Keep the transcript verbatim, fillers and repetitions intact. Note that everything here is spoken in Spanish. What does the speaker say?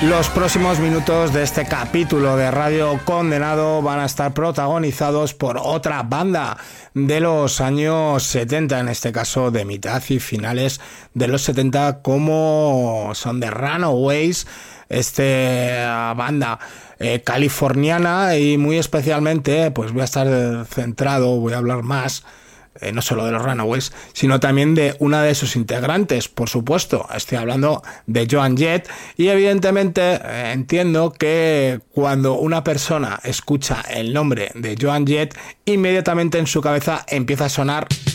Los próximos minutos de este capítulo de Radio Condenado van a estar protagonizados por otra banda de los años setenta, en este caso de mitad y finales de los setenta, como son The Runaways, esta banda eh, californiana, y muy especialmente pues voy a estar centrado, voy a hablar más Eh, no solo de los Runaways, sino también de una de sus integrantes, por supuesto. Estoy hablando de Joan Jett, y evidentemente eh, entiendo que cuando una persona escucha el nombre de Joan Jett, inmediatamente en su cabeza empieza a sonar